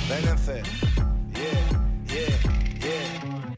Benefit. Yeah.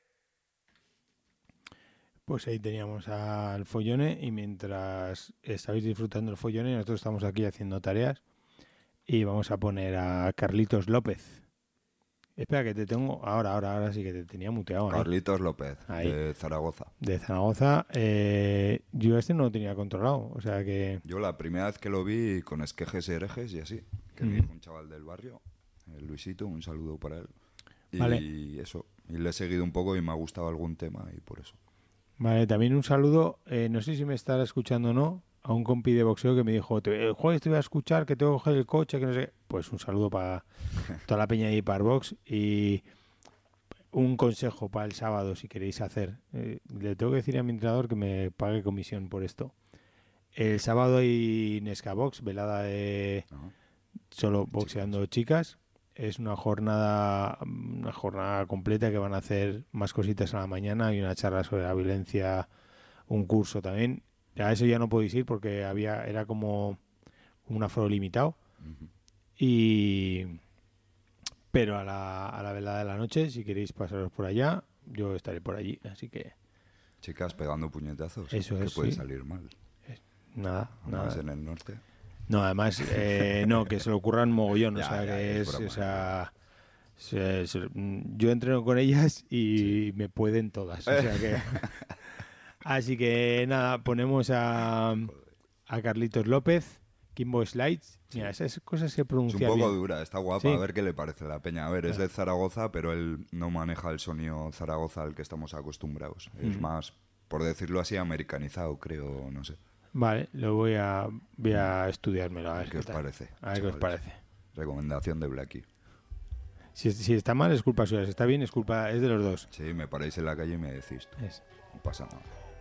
Pues ahí teníamos al Follone y mientras estabais disfrutando el Follone, nosotros estamos aquí haciendo tareas y vamos a poner a Carlitos López. Espera que te tengo... Ahora sí que te tenía muteado. Carlitos López, ahí. de Zaragoza. De Zaragoza. Yo no lo tenía controlado, o sea que... Yo la primera vez que lo vi con esquejes y herejes y así, que me dijo un chaval del barrio, el Luisito, un saludo para él. Y vale. eso, y le he seguido un poco y me ha gustado algún tema y por eso. Vale, también un saludo, no sé si me estará escuchando o no, a un compi de boxeo que me dijo, el jueves te voy a escuchar, que tengo que coger el coche, que no sé. Pues un saludo para toda la peña de Hiperbox y un consejo para el sábado si queréis hacer. Le tengo que decir a mi entrenador que me pague comisión por esto. El sábado hay Nescabox, velada de solo boxeando chicas. Es una jornada completa que van a hacer más cositas a la mañana y una charla sobre la violencia, un curso también. A eso ya no podéis ir porque era como un aforo limitado. Pero a la velada de la noche, si queréis pasaros por allá, yo estaré por allí, así que... Chicas pegando puñetazos, eso que es, puede sí. salir mal. Nada. Más en el norte. No, además, no, que se lo ocurran mogollón, Ya, o sea, ya, que es broma, o sea... yo entreno con ellas y me pueden todas, o sea que... Así que nada, ponemos a Carlitos López, Kimbo Slides. Mira, esas cosas se pronuncian Es un poco bien. dura, está guapa, Sí. a ver qué le parece la peña. A ver, es de Zaragoza, pero él no maneja el sonido Zaragoza al que estamos acostumbrados. Es más, por decirlo así, americanizado, creo, no sé. Vale, lo voy a estudiármelo, a ver ¿Qué os parece? A ver qué os parece. Recomendación de Blacky. Si está mal es culpa suya, si está bien es de los dos. Sí, me paráis en la calle y me decís tú. No pasa nada.